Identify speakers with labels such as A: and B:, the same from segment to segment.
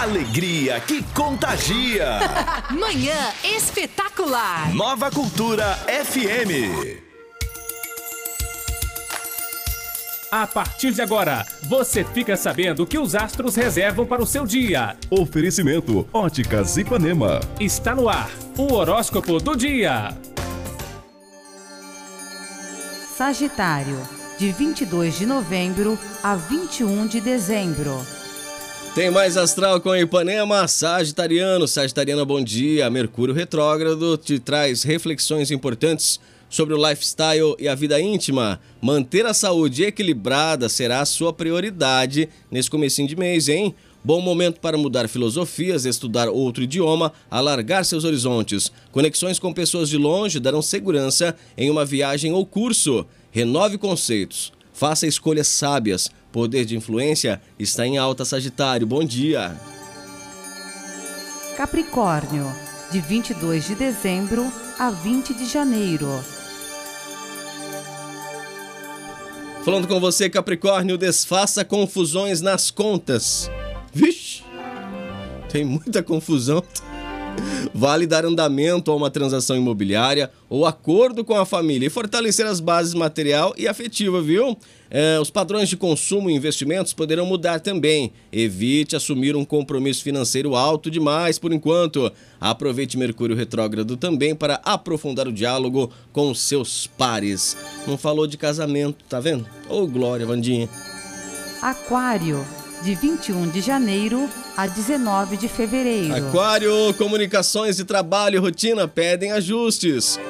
A: Alegria que contagia.
B: Manhã espetacular.
A: Nova Cultura FM.
C: A partir de agora, você fica sabendo o que os astros reservam para o seu dia.
D: Oferecimento Óticas Ipanema.
C: Está no ar, o horóscopo do dia.
E: Sagitário, de 22 de novembro a 21 de dezembro.
F: Tem mais astral com Ipanema, Sagitariana, bom dia. Mercúrio retrógrado te traz reflexões importantes sobre o lifestyle e a vida íntima. Manter a saúde equilibrada será a sua prioridade nesse comecinho de mês, hein? Bom momento para mudar filosofias, estudar outro idioma, alargar seus horizontes. Conexões com pessoas de longe darão segurança em uma viagem ou curso. Renove conceitos. Faça escolhas sábias. Poder de influência está em alta, Sagitário. Bom dia.
E: Capricórnio, de 22 de dezembro a 20 de janeiro.
F: Falando com você, Capricórnio, desfaça confusões nas contas. Vixe, tem muita confusão. Vale dar andamento a uma transação imobiliária ou acordo com a família e fortalecer as bases material e afetiva, viu? Os padrões de consumo e investimentos poderão mudar também. Evite assumir um compromisso financeiro alto demais por enquanto. Aproveite Mercúrio retrógrado também para aprofundar o diálogo com os seus pares. Não falou de casamento, tá vendo? Ô, glória, Vandinha.
E: Aquário, de 21 de janeiro a 19 de fevereiro.
F: Aquário, comunicações e trabalho e rotina pedem ajustes.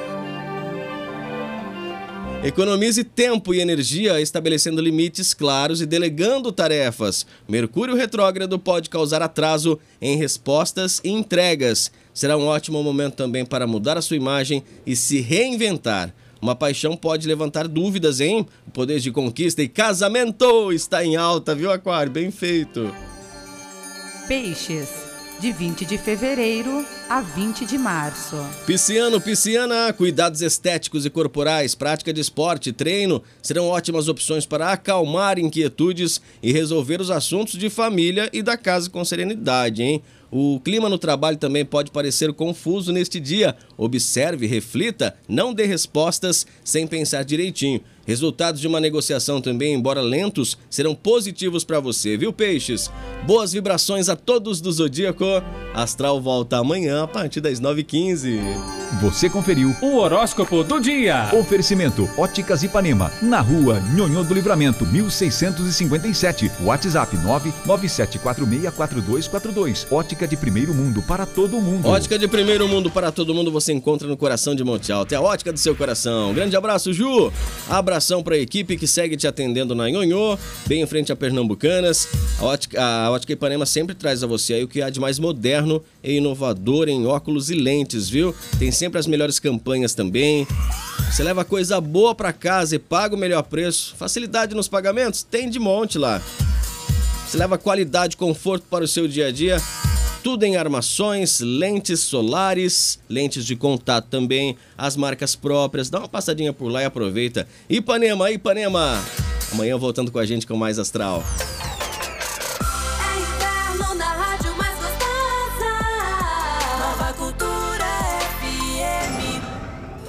F: Economize tempo e energia estabelecendo limites claros e delegando tarefas. Mercúrio retrógrado pode causar atraso em respostas e entregas. Será um ótimo momento também para mudar a sua imagem e se reinventar. Uma paixão pode levantar dúvidas, hein? O poder de conquista e casamento está em alta, viu, Aquário? Bem feito.
E: Peixes, de 20 de fevereiro a 20 de março.
F: Pisciana, cuidados estéticos e corporais, prática de esporte, treino serão ótimas opções para acalmar inquietudes e resolver os assuntos de família e da casa com serenidade, hein? O clima no trabalho também pode parecer confuso neste dia. Observe, reflita, não dê respostas sem pensar direitinho. Resultados de uma negociação também, embora lentos, serão positivos para você, viu, Peixes? Boas vibrações a todos do Zodíaco. Astral volta amanhã a partir das 9h15.
G: Você conferiu
C: O horóscopo do dia.
G: Oferecimento Óticas Ipanema, na rua Nhonhô do Livramento, 1657. WhatsApp 997464242. Ótica de primeiro mundo para todo mundo.
F: Ótica de primeiro mundo para todo mundo você encontra no coração de Monte Alto. É a ótica do seu coração. Grande abraço, Ju. Abração para a equipe que segue te atendendo na Nhonhô, bem em frente a Pernambucanas. A Ótica Ipanema sempre traz a você aí o que há de mais moderno e inovador em óculos e lentes, viu? Tem sempre as melhores campanhas também. Você leva coisa boa para casa e paga o melhor preço. Facilidade nos pagamentos? Tem de monte lá. Você leva qualidade e conforto para o seu dia a dia. Tudo em armações, lentes solares, lentes de contato também, as marcas próprias. Dá uma passadinha por lá e aproveita. Ipanema. Amanhã voltando com a gente com mais astral.